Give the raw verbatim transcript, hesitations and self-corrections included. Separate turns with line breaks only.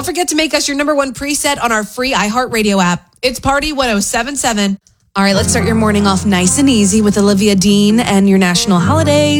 forget to make us your number one preset on our free iHeartRadio app. It's Party one oh seven point seven. All right, let's start your morning off nice and easy with Olivia Dean and your national holidays.